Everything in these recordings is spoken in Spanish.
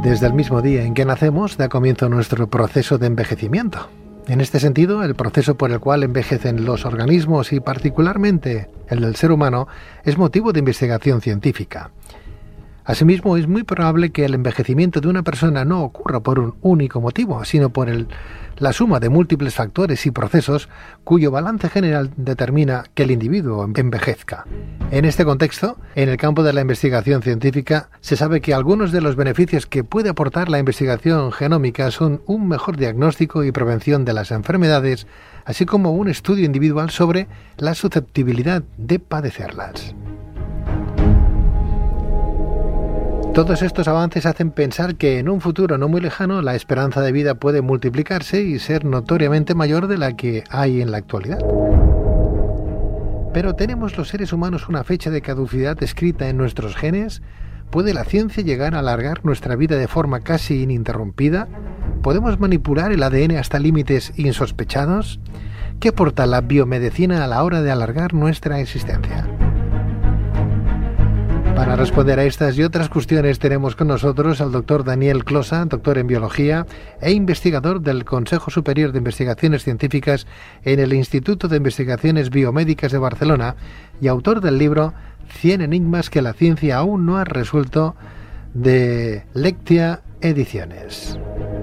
Desde el mismo día en que nacemos da comienzo nuestro proceso de envejecimiento. En este sentido, el proceso por el cual envejecen los organismos y particularmente el del ser humano es motivo de investigación científica. Asimismo, es muy probable que el envejecimiento de una persona no ocurra por un único motivo, sino por la suma de múltiples factores y procesos cuyo balance general determina que el individuo envejezca. En este contexto, en el campo de la investigación científica, se sabe que algunos de los beneficios que puede aportar la investigación genómica son un mejor diagnóstico y prevención de las enfermedades, así como un estudio individual sobre la susceptibilidad de padecerlas. Todos estos avances hacen pensar que en un futuro no muy lejano la esperanza de vida puede multiplicarse y ser notoriamente mayor de la que hay en la actualidad. Pero ¿tenemos los seres humanos una fecha de caducidad escrita en nuestros genes? ¿Puede la ciencia llegar a alargar nuestra vida de forma casi ininterrumpida? ¿Podemos manipular el ADN hasta límites insospechados? ¿Qué aporta la biomedicina a la hora de alargar nuestra existencia? Para responder a estas y otras cuestiones tenemos con nosotros al doctor Daniel Closa, doctor en biología e investigador del Consejo Superior de Investigaciones Científicas en el Instituto de Investigaciones Biomédicas de Barcelona y autor del libro 100 enigmas que la ciencia aún no ha resuelto, de Lectia Ediciones.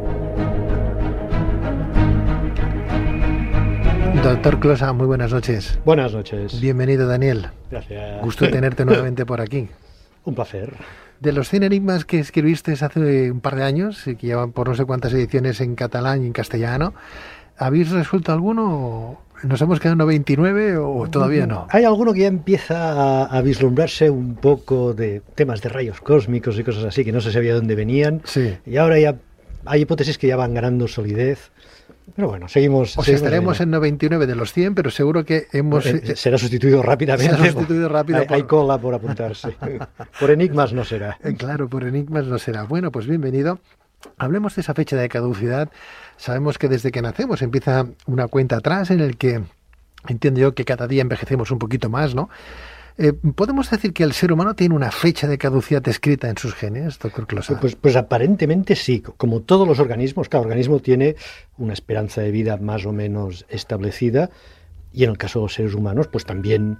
Doctor Closa, muy buenas noches. Buenas noches. Bienvenido, Daniel. Gracias. Gusto tenerte nuevamente por aquí. Un placer. De los 100 enigmas que escribiste hace un par de años, y que llevan por no sé cuántas ediciones en catalán y en castellano, ¿habéis resuelto alguno? ¿Nos hemos quedado en 99 o todavía no? Hay alguno que ya empieza a vislumbrarse un poco de temas de rayos cósmicos y cosas así, que no se sabía de dónde venían. Sí. Y ahora ya hay hipótesis que ya van ganando solidez. Pero bueno, seguimos. O sea, estaremos en 99 de los 100, pero seguro que hemos... será sustituido rápidamente. Será sustituido rápido. Hay cola por apuntarse. Por enigmas no será. Claro, por enigmas no será. Bueno, pues bienvenido. Hablemos de esa fecha de caducidad. Sabemos que desde que nacemos empieza una cuenta atrás en el que entiendo yo que cada día envejecemos un poquito más, ¿no? ¿Podemos decir que el ser humano tiene una fecha de caducidad escrita en sus genes, doctor Closa? Pues aparentemente sí. Como todos los organismos, cada organismo tiene una esperanza de vida más o menos establecida, y en el caso de los seres humanos, pues también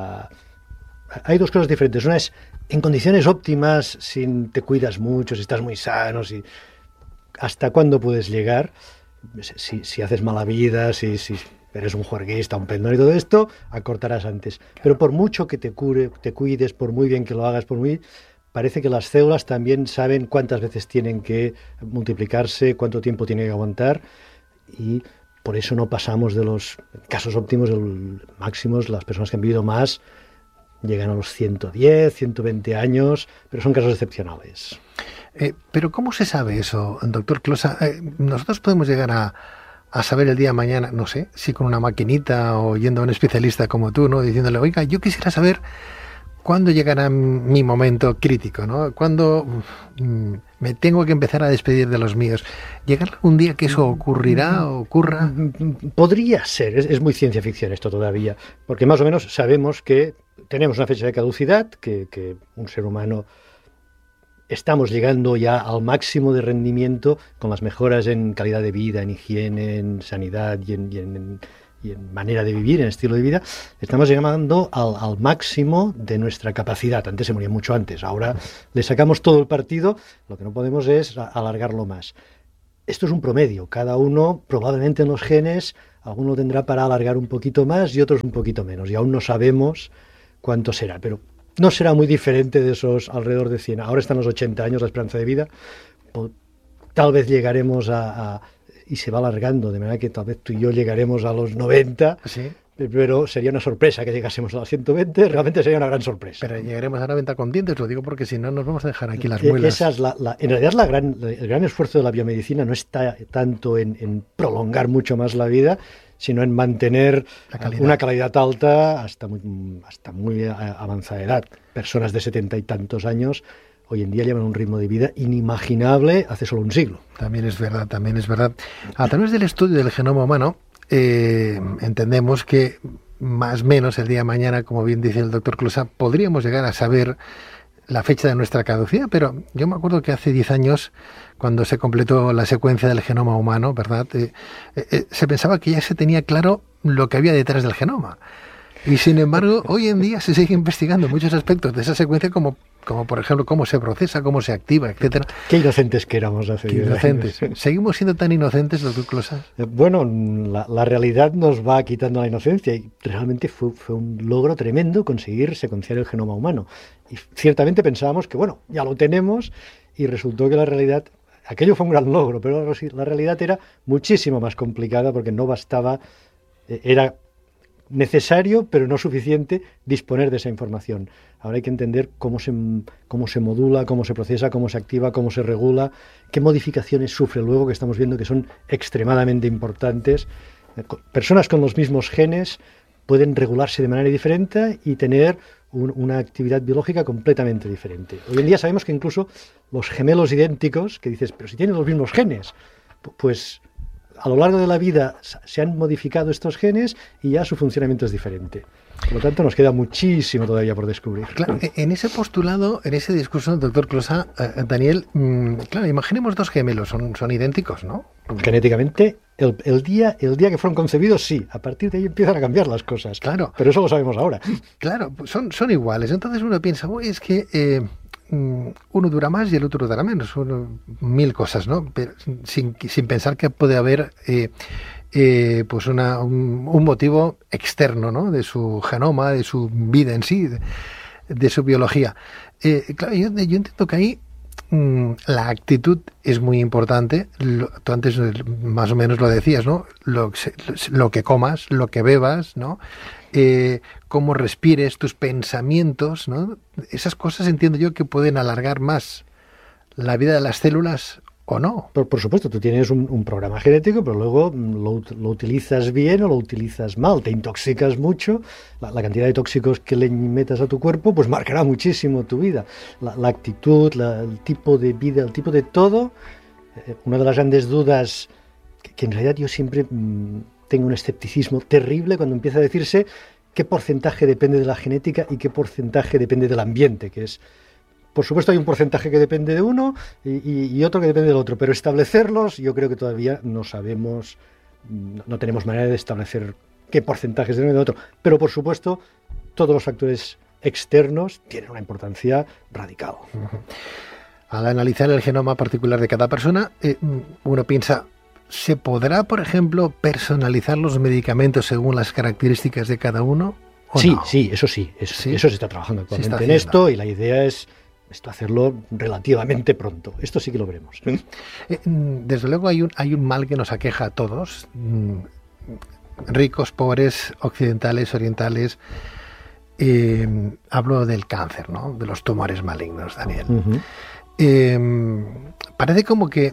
hay dos cosas diferentes. Una es en condiciones óptimas, si te cuidas mucho, si estás muy sano, hasta cuándo puedes llegar, si haces mala vida, si eres un juerguista, un pendón y todo esto, acortarás antes. Claro. Pero por mucho que te cuides, por muy bien que lo hagas, parece que las células también saben cuántas veces tienen que multiplicarse, cuánto tiempo tienen que aguantar, y por eso no pasamos de los casos óptimos, máximos. Las personas que han vivido más llegan a los 110, 120 años, pero son casos excepcionales. Pero ¿cómo se sabe eso, doctor Closa? Nosotros podemos llegar a saber el día de mañana, no sé, si con una maquinita o yendo a un especialista como tú, ¿no? Diciéndole, oiga, yo quisiera saber cuándo llegará mi momento crítico, ¿no? Cuándo me tengo que empezar a despedir de los míos. ¿Llegará un día que eso ocurra? Podría ser, es muy ciencia ficción esto todavía, porque más o menos sabemos que tenemos una fecha de caducidad, que un ser humano... Estamos llegando ya al máximo de rendimiento con las mejoras en calidad de vida, en higiene, en sanidad y en manera de vivir, en estilo de vida. Estamos llegando al máximo de nuestra capacidad. Antes se moría mucho antes, ahora le sacamos todo el partido. Lo que no podemos es alargarlo más. Esto es un promedio. Cada uno, probablemente en los genes, alguno tendrá para alargar un poquito más y otros un poquito menos. Y aún no sabemos cuánto será, pero... no será muy diferente de esos alrededor de 100. Ahora están los 80 años la esperanza de vida. Tal vez llegaremos y se va alargando, de manera que tal vez tú y yo llegaremos a los 90. ¿Sí? Pero sería una sorpresa que llegásemos a los 120. Realmente sería una gran sorpresa. Pero llegaremos a 90 con dientes, lo digo porque si no nos vamos a dejar aquí las muelas. Esa es en realidad el gran esfuerzo de la biomedicina no está tanto en prolongar mucho más la vida, sino en mantener una calidad alta hasta muy avanzada edad. Personas de 70 y tantos años hoy en día llevan un ritmo de vida inimaginable hace solo un siglo. También es verdad. A través del estudio del genoma humano, entendemos que más o menos el día de mañana, como bien dice el doctor Closa, podríamos llegar a saber la fecha de nuestra caducidad, pero yo me acuerdo que hace 10 años, cuando se completó la secuencia del genoma humano, ¿verdad? Se pensaba que ya se tenía claro lo que había detrás del genoma. Y sin embargo, hoy en día se sigue investigando muchos aspectos de esa secuencia, como por ejemplo cómo se procesa, cómo se activa, etcétera. Qué inocentes que éramos hace 10 años. ¿Seguimos siendo tan inocentes, doctor Closas? Bueno, la realidad nos va quitando la inocencia y realmente fue un logro tremendo conseguir secuenciar el genoma humano. Y ciertamente pensábamos que, bueno, ya lo tenemos, y resultó que la realidad, aquello fue un gran logro, pero la realidad era muchísimo más complicada porque no bastaba, era necesario, pero no suficiente, disponer de esa información. Ahora hay que entender cómo se modula, cómo se procesa, cómo se activa, cómo se regula, qué modificaciones sufre luego, que estamos viendo que son extremadamente importantes. Personas con los mismos genes pueden regularse de manera diferente y tener una actividad biológica completamente diferente. Hoy en día sabemos que incluso los gemelos idénticos, que dices, pero si tienen los mismos genes, pues a lo largo de la vida se han modificado estos genes y ya su funcionamiento es diferente. Por lo tanto, nos queda muchísimo todavía por descubrir. Claro, en ese postulado, en ese discurso del doctor Closas, Daniel, claro, imaginemos dos gemelos, son idénticos, ¿no? Genéticamente, el día que fueron concebidos, sí. A partir de ahí empiezan a cambiar las cosas. Claro. Pero eso lo sabemos ahora. Claro, son iguales. Entonces uno piensa, es que uno dura más y el otro durará menos. Mil cosas, ¿no? Pero sin pensar que puede haber pues un motivo externo, ¿no? De su genoma, de su vida en sí, de su biología. Claro, yo entiendo que ahí la actitud es muy importante. Tú antes más o menos lo decías, ¿no? Lo que comas, lo que bebas, ¿no? Cómo respires, tus pensamientos, ¿no? Esas cosas entiendo yo que pueden alargar más la vida de las células o no. Por supuesto, tú tienes un programa genético, pero luego lo utilizas bien o lo utilizas mal, te intoxicas mucho, la cantidad de tóxicos que le metas a tu cuerpo pues marcará muchísimo tu vida. La actitud, el tipo de vida, el tipo de todo. Una de las grandes dudas, que en realidad yo siempre tengo un escepticismo terrible cuando empieza a decirse qué porcentaje depende de la genética y qué porcentaje depende del ambiente, que es... Por supuesto hay un porcentaje que depende de uno y otro que depende del otro, pero establecerlos yo creo que todavía no sabemos, no tenemos manera de establecer qué porcentajes dependen de otro. Pero por supuesto todos los factores externos tienen una importancia radical. Al analizar el genoma particular de cada persona, uno piensa, ¿se podrá, por ejemplo, personalizar los medicamentos según las características de cada uno? Sí, no? Sí, eso sí, eso se está trabajando actualmente en esto y la idea es hacerlo relativamente pronto. Esto sí que lo veremos. Desde luego hay un mal que nos aqueja a todos, ricos, pobres, occidentales, orientales. Hablo del cáncer, ¿no? De los tumores malignos, Daniel. Parece como que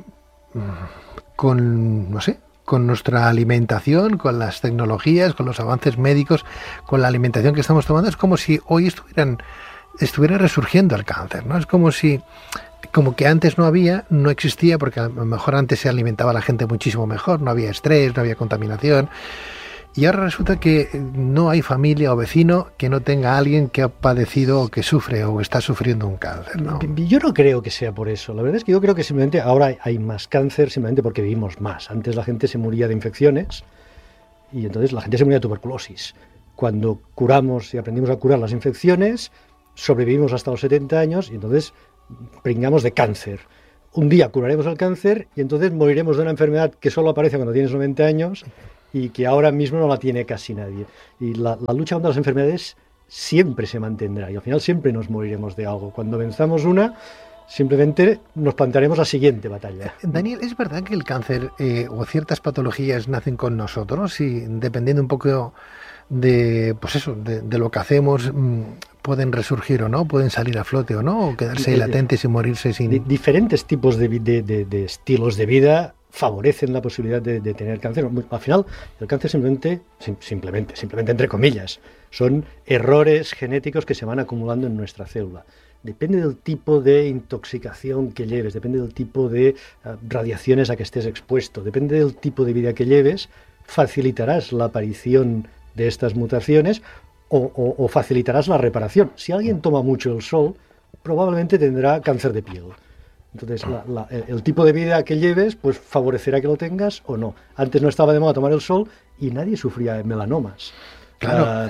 con nuestra alimentación, con las tecnologías, con los avances médicos, con la alimentación que estamos tomando, es como si hoy estuviera resurgiendo el cáncer, ¿no? Es como que antes no existía, porque a lo mejor antes se alimentaba la gente muchísimo mejor, no había estrés, no había contaminación, y ahora resulta que no hay familia o vecino que no tenga a alguien que ha padecido o que sufre o está sufriendo un cáncer, ¿no? Yo no creo que sea por eso. La verdad es que yo creo que simplemente ahora hay más cáncer simplemente porque vivimos más. Antes la gente se moría de infecciones y entonces la gente se moría de tuberculosis. Cuando curamos y aprendimos a curar las infecciones, sobrevivimos hasta los 70 años y entonces pringamos de cáncer. Un día curaremos el cáncer y entonces moriremos de una enfermedad que solo aparece cuando tienes 90 años y que ahora mismo no la tiene casi nadie. Y la lucha contra las enfermedades siempre se mantendrá y al final siempre nos moriremos de algo. Cuando venzamos una, simplemente nos plantearemos la siguiente batalla. Daniel, ¿es verdad que el cáncer o ciertas patologías nacen con nosotros y dependiendo un poco de lo que hacemos, pueden resurgir o no, pueden salir a flote o no, o quedarse latentes y morirse sin... Diferentes tipos de estilos de vida favorecen la posibilidad de tener cáncer. Al final, el cáncer simplemente entre comillas, son errores genéticos que se van acumulando en nuestra célula. Depende del tipo de intoxicación que lleves, depende del tipo de radiaciones a que estés expuesto, depende del tipo de vida que lleves, facilitarás la aparición de estas mutaciones o facilitarás la reparación. Si alguien toma mucho el sol, probablemente tendrá cáncer de piel. Entonces, el tipo de vida que lleves, pues favorecerá que lo tengas o no. Antes no estaba de moda tomar el sol y nadie sufría de melanomas. Claro.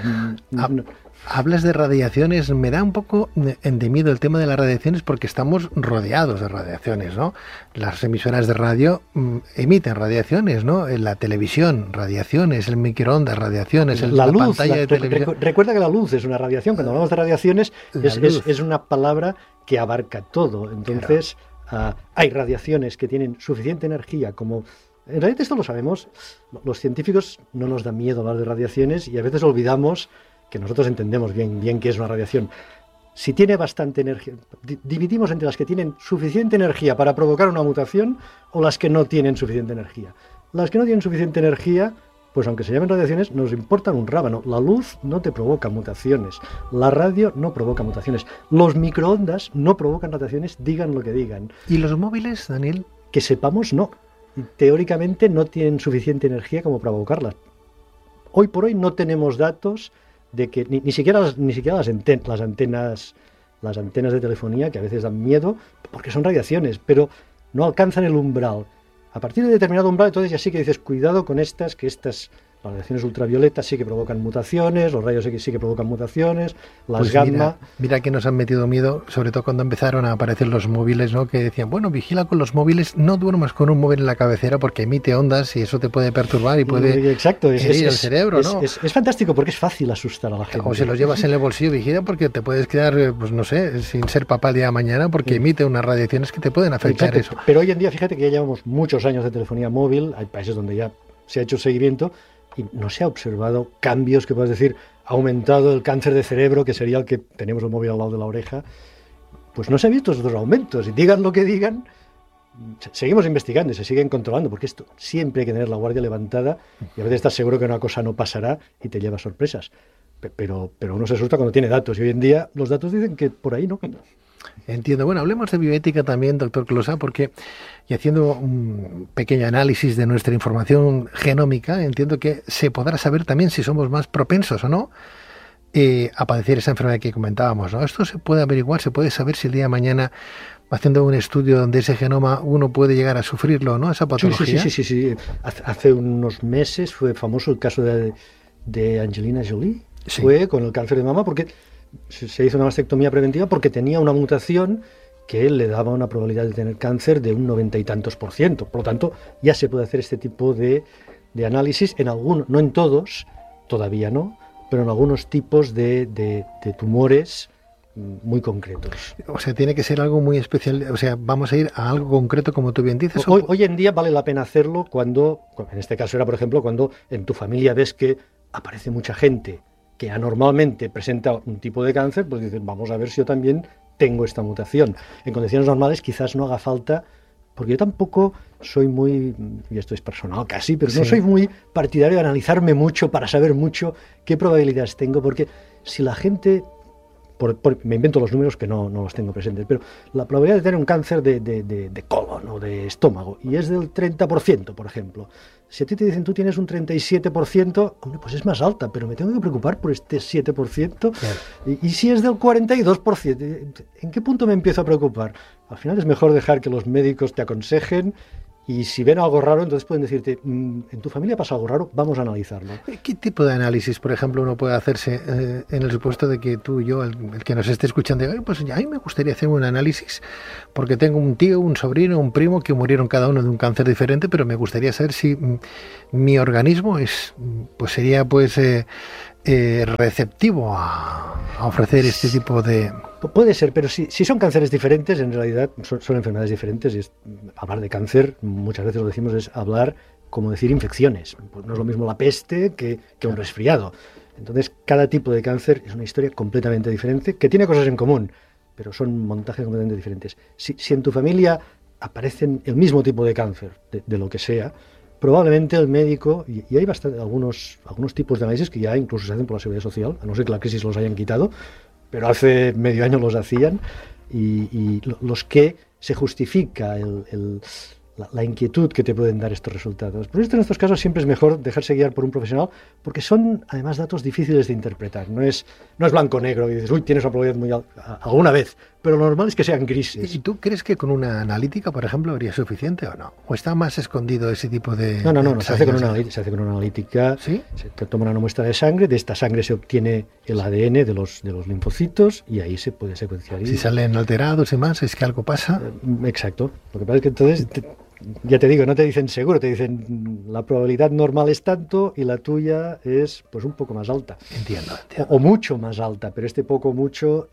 Hablas de radiaciones, me da un poco de miedo el tema de las radiaciones porque estamos rodeados de radiaciones, ¿no? Las emisoras de radio emiten radiaciones, ¿no? En la televisión, radiaciones, el microondas, radiaciones, la luz, pantalla de televisión. Recuerda que la luz es una radiación. Cuando hablamos de radiaciones es una palabra que abarca todo. Entonces, hay radiaciones que tienen suficiente energía como... En realidad esto lo sabemos. Los científicos no nos da miedo hablar de radiaciones y a veces olvidamos que nosotros entendemos bien qué es una radiación. Si tiene bastante energía, dividimos entre las que tienen suficiente energía para provocar una mutación o las que no tienen suficiente energía. Las que no tienen suficiente energía, pues aunque se llamen radiaciones, nos importan un rábano. La luz no te provoca mutaciones, la radio no provoca mutaciones, los microondas no provocan radiaciones, digan lo que digan. ¿Y los móviles, Daniel? Que sepamos, no. Teóricamente no tienen suficiente energía como para provocarlas. Hoy por hoy no tenemos datos de que ni siquiera las antenas de telefonía, que a veces dan miedo porque son radiaciones, pero no alcanzan el umbral. A partir de determinado umbral, entonces ya sí que dices, cuidado con las radiaciones ultravioletas sí que provocan mutaciones, los rayos X sí que provocan mutaciones, las pues gamma... Mira que nos han metido miedo, sobre todo cuando empezaron a aparecer los móviles, ¿no? Que decían, bueno, vigila con los móviles, no duermas con un móvil en la cabecera porque emite ondas y eso te puede perturbar y puede herir el cerebro, ¿no? Es fantástico porque es fácil asustar a la gente. O si los llevas en el bolsillo, vigila porque te puedes quedar, pues no sé, sin ser papá el día de mañana porque emite unas radiaciones que te pueden afectar. Exacto. Eso. Pero hoy en día, fíjate que ya llevamos muchos años de telefonía móvil, hay países donde ya se ha hecho seguimiento y no se ha observado cambios que puedas decir, ha aumentado el cáncer de cerebro, que sería el que tenemos el móvil al lado de la oreja, pues no se ha visto esos aumentos. Y digan lo que digan, seguimos investigando y se siguen controlando, porque esto siempre hay que tener la guardia levantada y a veces estás seguro que una cosa no pasará y te lleva sorpresas. Pero uno se asusta cuando tiene datos y hoy en día los datos dicen que por ahí no. Entiendo. Bueno, hablemos de bioética también, doctor Closa, porque y haciendo un pequeño análisis de nuestra información genómica, entiendo que se podrá saber también si somos más propensos o no a padecer esa enfermedad que comentábamos, ¿no? Esto se puede averiguar, se puede saber si el día de mañana, haciendo un estudio donde ese genoma uno puede llegar a sufrirlo, ¿no? Esa patología. Sí. Hace unos meses fue famoso el caso de Angelina Jolie, sí. Fue con el cáncer de mama porque se hizo una mastectomía preventiva porque tenía una mutación que le daba una probabilidad de tener cáncer de un 90 y tantos %. Por lo tanto, ya se puede hacer este tipo de análisis en algunos, no en todos, todavía no, pero en algunos tipos de tumores muy concretos. O sea, tiene que ser algo muy especial, o sea, vamos a ir a algo concreto como tú bien dices. Hoy en día vale la pena hacerlo cuando, en este caso era por ejemplo, cuando en tu familia ves que aparece mucha gente que anormalmente presenta un tipo de cáncer, pues dices, vamos a ver si yo también tengo esta mutación. En condiciones normales quizás no haga falta, porque yo tampoco soy muy, y esto es personal casi, pero sí. No soy muy partidario de analizarme mucho para saber mucho qué probabilidades tengo, porque si la gente, me invento los números que no los tengo presentes, pero la probabilidad de tener un cáncer de colon o de estómago, y es del 30%, por ejemplo. Si a ti te dicen tú tienes un 37%, hombre, pues es más alta, pero me tengo que preocupar por este 7%. Claro. Y si es del 42%, ¿en qué punto me empiezo a preocupar? Al final es mejor dejar que los médicos te aconsejen y si ven algo raro, entonces pueden decirte, en tu familia pasa algo raro, vamos a analizarlo. ¿Qué tipo de análisis, por ejemplo, uno puede hacerse en el supuesto de que tú y yo, el que nos esté escuchando, diga, pues a mí me gustaría hacer un análisis porque tengo un tío, un sobrino, un primo que murieron cada uno de un cáncer diferente, pero me gustaría saber si mi organismo sería receptivo a ofrecer este tipo de... Puede ser, pero si son cánceres diferentes, en realidad son enfermedades diferentes y hablar de cáncer, muchas veces lo decimos, es hablar como decir infecciones. Pues no es lo mismo la peste que un resfriado. Entonces, cada tipo de cáncer es una historia completamente diferente, que tiene cosas en común, pero son montajes completamente diferentes. Si en tu familia aparecen el mismo tipo de cáncer, de lo que sea, probablemente el médico, y hay algunos tipos de análisis que ya incluso se hacen por la Seguridad Social, a no ser que la crisis los hayan quitado, pero hace medio año los hacían, y los que se justifica la inquietud que te pueden dar estos resultados. Por esto en estos casos siempre es mejor dejarse guiar por un profesional, porque son además datos difíciles de interpretar. No es blanco-negro y dices, uy, tienes una probabilidad muy alta. Alguna vez, pero lo normal es que sean grises. ¿Y tú crees que con una analítica, por ejemplo, habría suficiente o no? ¿O está más escondido ese tipo de...? No, se hace con una analítica. ¿Sí? Se toma una muestra de sangre, de esta sangre se obtiene el ADN de los linfocitos y ahí se puede secuenciar. Si salen alterados y más, es que algo pasa. Exacto. Lo que pasa es que entonces, ya te digo, no te dicen seguro, te dicen la probabilidad normal es tanto y la tuya es pues un poco más alta. Entiendo. O mucho más alta, pero este poco mucho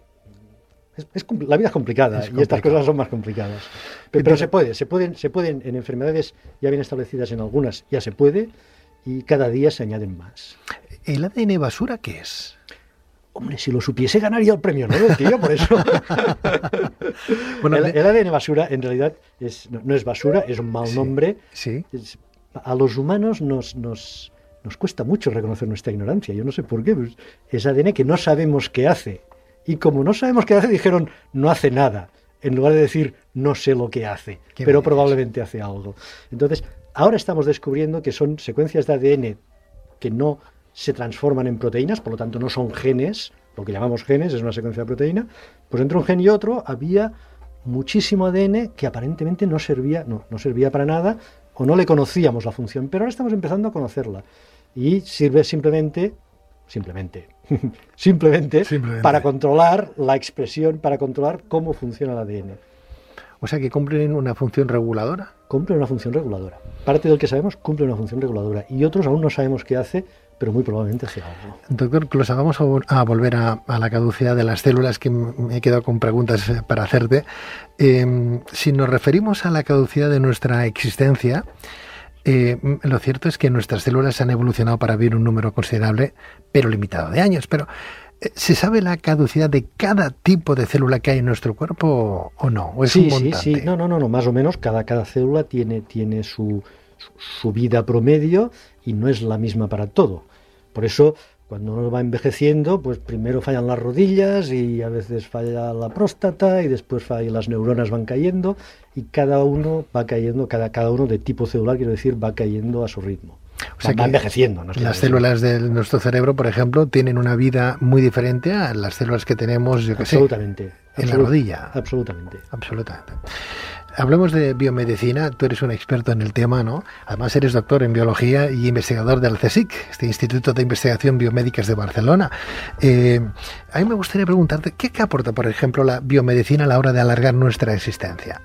la vida es complicada y estas cosas son más complicadas. Pero se pueden en enfermedades ya bien establecidas en algunas, ya se puede y cada día se añaden más. ¿El ADN basura qué es? Hombre, si lo supiese ganaría el premio Nobel, tío, por eso. Bueno, el ADN basura en realidad no es basura, es un mal nombre. Sí. A los humanos nos cuesta mucho reconocer nuestra ignorancia. Yo no sé por qué. Pues es ADN que no sabemos qué hace. Y como no sabemos qué hace, dijeron no hace nada, en lugar de decir no sé lo que hace, pero probablemente hace algo. Entonces, ahora estamos descubriendo que son secuencias de ADN que no se transforman en proteínas, por lo tanto no son genes, lo que llamamos genes es una secuencia de proteína, pues entre un gen y otro había muchísimo ADN que aparentemente no servía para nada o no le conocíamos la función, pero ahora estamos empezando a conocerla y sirve simplemente para controlar la expresión, para controlar cómo funciona el ADN. O sea que cumplen una función reguladora. Cumplen una función reguladora. Parte del que sabemos cumple una función reguladora y otros aún no sabemos qué hace, pero muy probablemente hace algo. Doctor Closa, vamos a volver a la caducidad de las células, que me he quedado con preguntas para hacerte. Si nos referimos a la caducidad de nuestra existencia, lo cierto es que nuestras células han evolucionado para vivir un número considerable, pero limitado de años. Pero ¿se sabe la caducidad de cada tipo de célula que hay en nuestro cuerpo o no? ¿O es un montante? Sí. No. Más o menos cada célula tiene su vida promedio y no es la misma para todo. Por eso, cuando uno va envejeciendo, pues primero fallan las rodillas y a veces falla la próstata y después las neuronas van cayendo y cada uno va cayendo, cada uno de tipo celular, quiero decir, va cayendo a su ritmo. O sea, va envejeciendo. Las células de nuestro cerebro, por ejemplo, tienen una vida muy diferente a las células que tenemos, yo que sé, en la rodilla. Absolutamente. Hablemos de biomedicina. Tú eres un experto en el tema, ¿no? Además eres doctor en biología y investigador del CSIC, este Instituto de Investigación Biomédicas de Barcelona. A mí me gustaría preguntarte, ¿qué aporta, por ejemplo, la biomedicina a la hora de alargar nuestra existencia?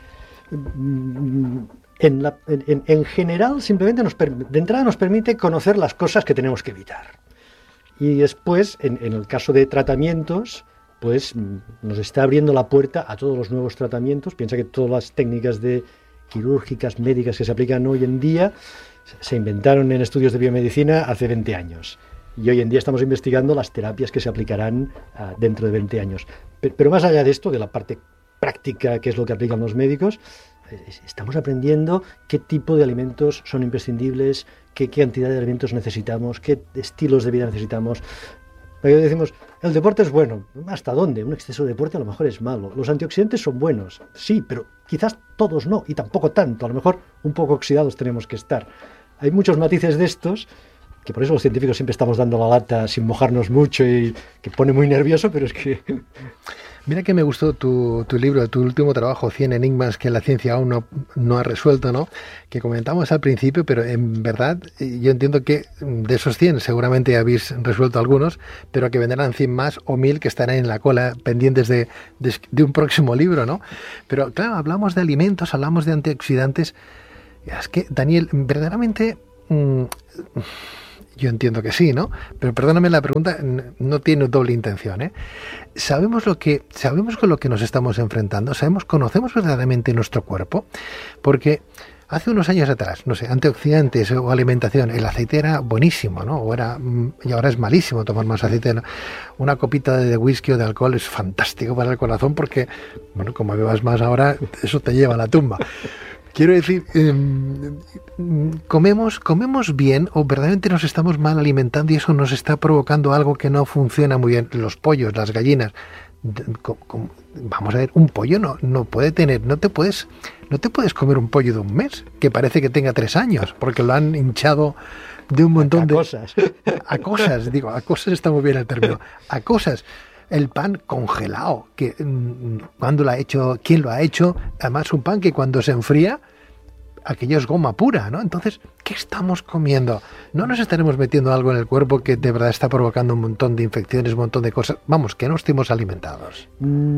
En general, simplemente de entrada nos permite conocer las cosas que tenemos que evitar. Y después, en el caso de tratamientos, pues nos está abriendo la puerta a todos los nuevos tratamientos. Piensa que todas las técnicas quirúrgicas, médicas que se aplican hoy en día se inventaron en estudios de biomedicina hace 20 años. Y hoy en día estamos investigando las terapias que se aplicarán dentro de 20 años. Pero más allá de esto, de la parte práctica, que es lo que aplican los médicos, estamos aprendiendo qué tipo de alimentos son imprescindibles, qué cantidad de alimentos necesitamos, qué estilos de vida necesitamos. Porque decimos, el deporte es bueno. ¿Hasta dónde? Un exceso de deporte a lo mejor es malo. Los antioxidantes son buenos, sí, pero quizás todos no, y tampoco tanto. A lo mejor un poco oxidados tenemos que estar. Hay muchos matices de estos, que por eso los científicos siempre estamos dando la lata sin mojarnos mucho y que pone muy nervioso, pero es que... Mira que me gustó tu libro, tu último trabajo, 100 enigmas que la ciencia aún no ha resuelto, ¿no? Que comentamos al principio, pero en verdad yo entiendo que de esos 100 seguramente habéis resuelto algunos, pero que vendrán 100 más o 1000 que estarán en la cola pendientes de un próximo libro, ¿no? Pero claro, hablamos de alimentos, hablamos de antioxidantes. Es que, Daniel, verdaderamente... Yo entiendo que sí, ¿no? Pero perdóname, la pregunta no tiene doble intención, ¿eh? ¿Sabemos con lo que nos estamos enfrentando? ¿Conocemos verdaderamente nuestro cuerpo? Porque hace unos años atrás, no sé, antioxidantes o alimentación, el aceite era buenísimo, ¿no? Y ahora es malísimo tomar más aceite, ¿no? Una copita de whisky o de alcohol es fantástico para el corazón porque, bueno, como bebas más ahora, eso te lleva a la tumba. Quiero decir, comemos bien o verdaderamente nos estamos mal alimentando y eso nos está provocando algo que no funciona muy bien. Los pollos, las gallinas, vamos a ver, un pollo no puede tener, no te puedes comer un pollo de un mes, que parece que tenga 3 años, porque lo han hinchado de un montón de cosas. A cosas está muy bien el término, a cosas. el pan congelado, que cuando lo ha hecho, quién lo ha hecho, además un pan que cuando se enfría, aquello es goma pura, ¿no? Entonces, ¿qué estamos comiendo? ¿No nos estaremos metiendo algo en el cuerpo que de verdad está provocando un montón de infecciones, un montón de cosas? Vamos, que no estemos alimentados.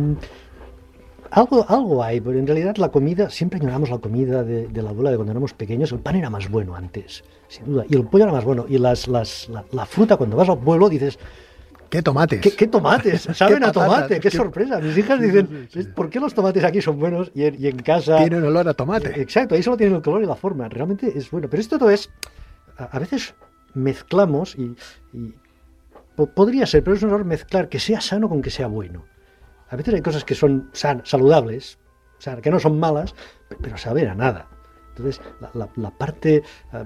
Algo hay, pero en realidad la comida, siempre añoramos la comida de la abuela de cuando éramos pequeños. El pan era más bueno antes, sin duda, y el pollo era más bueno, y la fruta, cuando vas al pueblo dices... ¿Qué tomates? ¿Qué tomates? Saben a tomate, qué sorpresa. Mis hijas dicen, sí. ¿por qué los tomates aquí son buenos y en casa... Tienen olor a tomate. Exacto, ahí solo tienen el color y la forma. Realmente es bueno. Pero esto todo es... A veces mezclamos y podría ser, pero es un error mezclar que sea sano con que sea bueno. A veces hay cosas que son saludables, o sea, que no son malas, pero saber a nada. Entonces, la parte...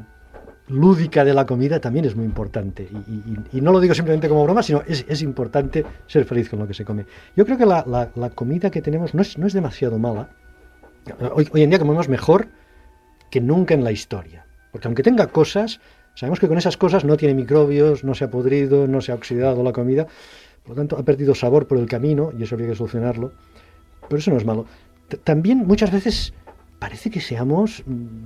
lúdica de la comida también es muy importante y no lo digo simplemente como broma, sino es importante ser feliz con lo que se come. Yo creo que la comida que tenemos no es demasiado mala. Hoy en día comemos mejor que nunca en la historia, porque aunque tenga cosas, sabemos que con esas cosas no tiene microbios, no se ha podrido, no se ha oxidado la comida, por lo tanto ha perdido sabor por el camino y eso habría que solucionarlo, pero eso no es malo. También muchas veces parece que seamos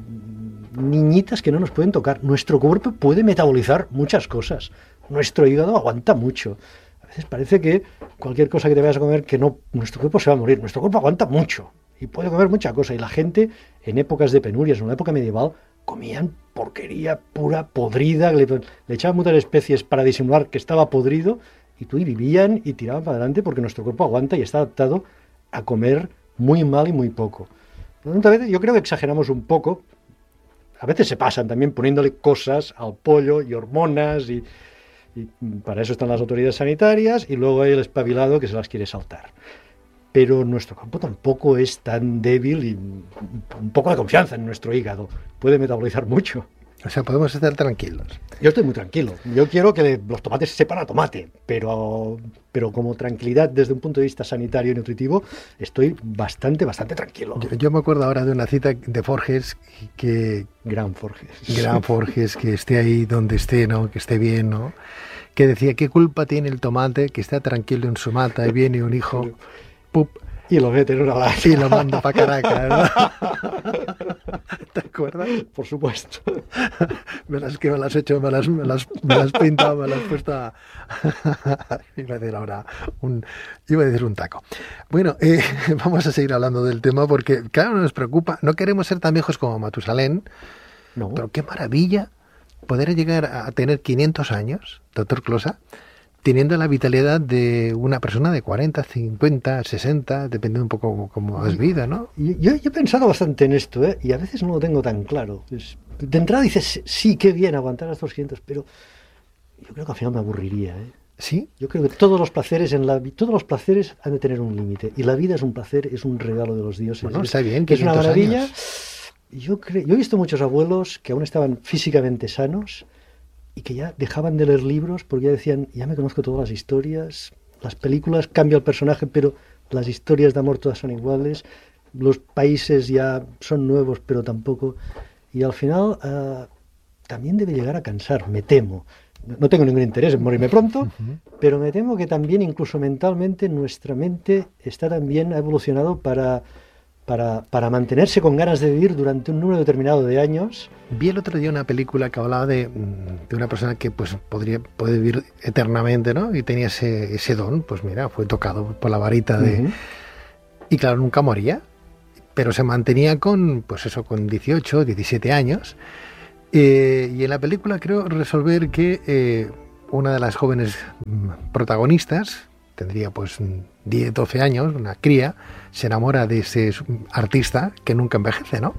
niñitas que no nos pueden tocar. Nuestro cuerpo puede metabolizar muchas cosas. Nuestro hígado aguanta mucho. A veces parece que cualquier cosa que te vayas a comer, que no, nuestro cuerpo se va a morir. Nuestro cuerpo aguanta mucho y puede comer mucha cosa. Y la gente, en épocas de penurias, en la época medieval, comían porquería pura, podrida. Le echaban muchas especies para disimular que estaba podrido y vivían y tiraban para adelante porque nuestro cuerpo aguanta y está adaptado a comer muy mal y muy poco. Por lo tanto, a veces yo creo que exageramos un poco. A veces se pasan también poniéndole cosas al pollo y hormonas y para eso están las autoridades sanitarias y luego hay el espabilado que se las quiere saltar. Pero nuestro cuerpo tampoco es tan débil y un poco de confianza en nuestro hígado. Puede metabolizar mucho. O sea, podemos estar tranquilos. Yo estoy muy tranquilo. Yo quiero que los tomates sepan a tomate, pero como tranquilidad desde un punto de vista sanitario y nutritivo, estoy bastante tranquilo. Yo me acuerdo ahora de una cita de Forges que... Gran Forges. Gran Forges, que esté ahí donde esté, ¿no? Que esté bien, ¿no? Que decía, ¿qué culpa tiene el tomate que está tranquilo en su mata y viene un hijo, ¡pup! Y lo mete en una lata. Y lo manda para Caracas, ¿no? ¿Te acuerdas? Por supuesto. Me las has hecho, me las pintado, me las has puesto a... Iba a decir ahora iba a decir un taco. Bueno, vamos a seguir hablando del tema porque, claro, nos preocupa. No queremos ser tan viejos como Matusalén, no. Pero qué maravilla poder llegar a tener 500 años, doctor Closa, teniendo la vitalidad de una persona de 40, 50, 60, dependiendo un poco cómo es vida, ¿no? Yo he pensado bastante en esto, y a veces no lo tengo tan claro. De entrada dices, sí, qué bien aguantar hasta los 500, pero yo creo que al final me aburriría, ¿Sí? Yo creo que todos los placeres han de tener un límite, y la vida es un placer, es un regalo de los dioses. Bueno, está bien, que es una maravilla. Años. Yo he visto muchos abuelos que aún estaban físicamente sanos, y que ya dejaban de leer libros porque ya decían, ya me conozco todas las historias, las películas cambia el personaje, pero las historias de amor todas son iguales, los países ya son nuevos, pero tampoco... Y al final también debe llegar a cansar, me temo. No tengo ningún interés en morirme pronto, pero me temo que también incluso mentalmente nuestra mente ha evolucionado para mantenerse con ganas de vivir durante un número determinado de años. Vi el otro día una película que hablaba de una persona que pues puede vivir eternamente, ¿no? Y tenía ese don, pues mira, fue tocado por la varita de... Y claro, nunca moría, pero se mantenía con 18, 17 años. Y en la película creo resolver que una de las jóvenes protagonistas, tendría pues 10, 12 años, una cría, se enamora de ese artista que nunca envejece, ¿no?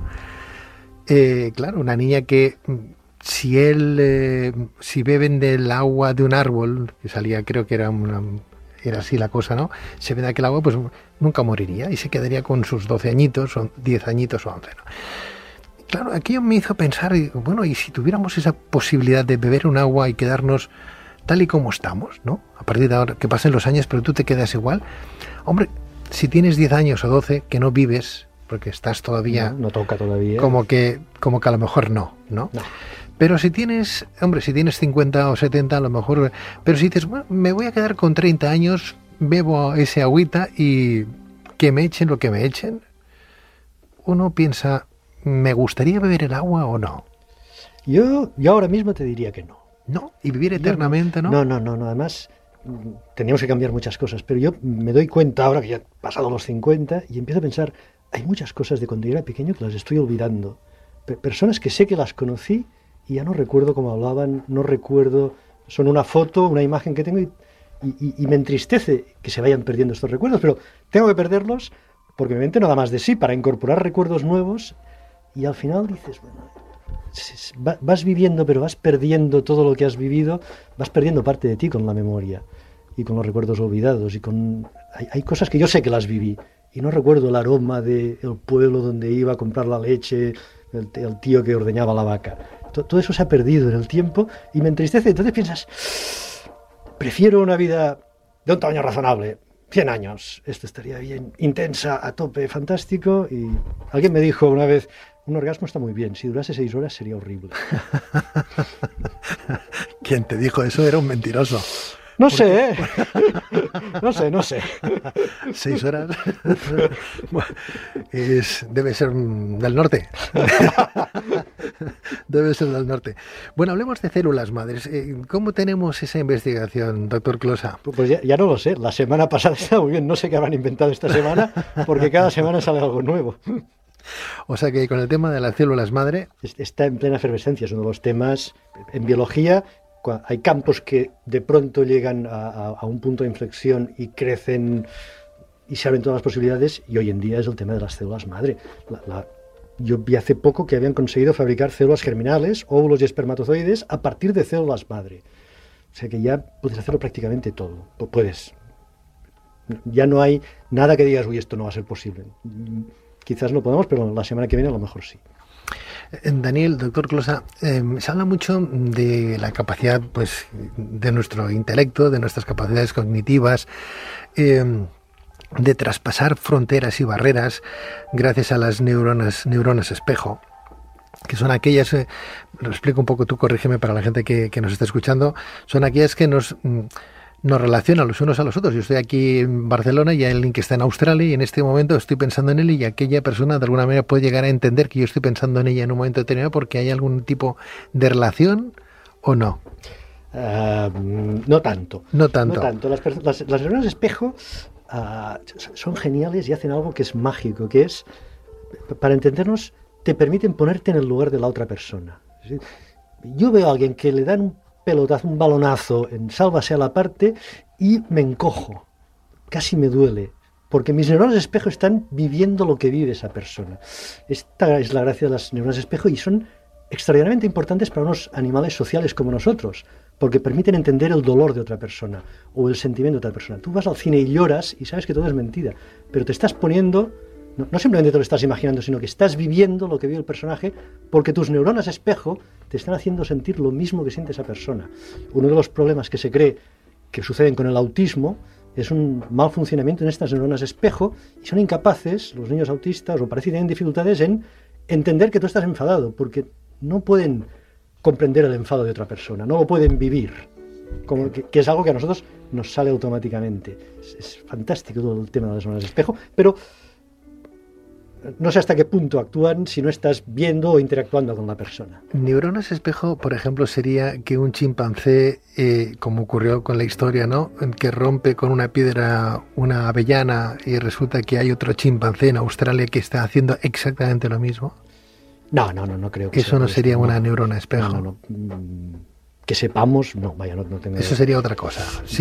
Claro, una niña que si beben del agua de un árbol, que salía, creo que era así la cosa, ¿no? Se bebe de aquel agua, pues nunca moriría y se quedaría con sus 12 añitos, o 10 añitos o 11, ¿no? Claro, aquello me hizo pensar, bueno, y si tuviéramos esa posibilidad de beber un agua y quedarnos tal y como estamos, ¿no? A partir de ahora, que pasen los años, pero tú te quedas igual. Hombre, si tienes 10 años o 12 que no vives, porque estás todavía... No toca todavía. Como que a lo mejor no. Pero si tienes 50 o 70, a lo mejor... Pero si dices, bueno, me voy a quedar con 30 años, bebo ese agüita y que me echen lo que me echen, uno piensa, ¿me gustaría beber el agua o no? Yo ahora mismo te diría que no. No, y vivir eternamente, ¿no? No. Además, teníamos que cambiar muchas cosas, pero yo me doy cuenta ahora que ya he pasado los 50 y empiezo a pensar, hay muchas cosas de cuando yo era pequeño que las estoy olvidando. Personas que sé que las conocí y ya no recuerdo cómo hablaban, no recuerdo, son una foto, una imagen que tengo y me entristece que se vayan perdiendo estos recuerdos, pero tengo que perderlos porque mi mente no da más de sí para incorporar recuerdos nuevos y al final dices, bueno, vas viviendo pero vas perdiendo todo lo que has vivido, vas perdiendo parte de ti con la memoria y con los recuerdos olvidados y hay cosas que yo sé que las viví y no recuerdo el aroma del pueblo donde iba a comprar la leche, el tío que ordeñaba la vaca. Todo eso se ha perdido en el tiempo y me entristece. Entonces piensas, prefiero una vida de un tamaño razonable, 100 años, esto estaría bien, intensa, a tope, fantástico. Y alguien me dijo una vez, un orgasmo está muy bien, si durase 6 horas sería horrible. Quien te dijo eso era un mentiroso. No sé, no sé. 6 horas. Debe ser del norte. Debe ser del norte. Bueno, hablemos de células madres. ¿Cómo tenemos esa investigación, doctor Closa? Pues ya no lo sé. La semana pasada estaba muy bien. No sé qué habrán inventado esta semana, porque cada semana sale algo nuevo. O sea que con el tema de las células madre... Está en plena efervescencia. Es uno de los temas en biología. Hay campos que de pronto llegan a un punto de inflexión y crecen y se abren todas las posibilidades, y hoy en día es el tema de las células madre. Yo vi hace poco que habían conseguido fabricar células germinales, óvulos y espermatozoides a partir de células madre. O sea que ya puedes hacerlo prácticamente todo. Puedes. Ya no hay nada que digas, uy, esto no va a ser posible. Quizás no podamos, pero la semana que viene a lo mejor sí. Daniel, doctor Closa, se habla mucho de la capacidad, pues, de nuestro intelecto, de nuestras capacidades cognitivas, de traspasar fronteras y barreras gracias a las neuronas espejo, que son aquellas, lo explico un poco, tú corrígeme para la gente que nos está escuchando, son aquellas que nos relacionan los unos a los otros. Yo estoy aquí en Barcelona y hay alguien que está en Australia y en este momento estoy pensando en él y aquella persona de alguna manera puede llegar a entender que yo estoy pensando en ella en un momento determinado porque hay algún tipo de relación o no. No tanto. Las neuronas espejo son geniales y hacen algo que es mágico, que es, para entendernos, te permiten ponerte en el lugar de la otra persona. Es decir, yo veo a alguien que le dan un pelotazo, un balonazo en sálvase a la parte y me encojo, casi me duele, porque mis neuronas espejo están viviendo lo que vive esa persona. Esta es la gracia de las neuronas espejo y son extraordinariamente importantes para unos animales sociales como nosotros, porque permiten entender el dolor de otra persona o el sentimiento de otra persona. Tú vas al cine y lloras y sabes que todo es mentira, pero te estás poniendo, no simplemente te lo estás imaginando, sino que estás viviendo lo que vive el personaje porque tus neuronas espejo te están haciendo sentir lo mismo que siente esa persona. Uno de los problemas que se cree que suceden con el autismo es un mal funcionamiento en estas neuronas espejo y son incapaces, los niños autistas, o parece que tienen dificultades en entender que tú estás enfadado, porque no pueden comprender el enfado de otra persona, no lo pueden vivir, como que es algo que a nosotros nos sale automáticamente. Es fantástico todo el tema de las neuronas espejo, pero no sé hasta qué punto actúan si no estás viendo o interactuando con la persona. Neuronas espejo, por ejemplo, sería que un chimpancé, como ocurrió con la historia, ¿no?, que rompe con una piedra una avellana y resulta que hay otro chimpancé en Australia que está haciendo exactamente lo mismo. No creo que eso no sería una neurona espejo. Que sepamos, no tengo... Eso sería otra cosa. Sí.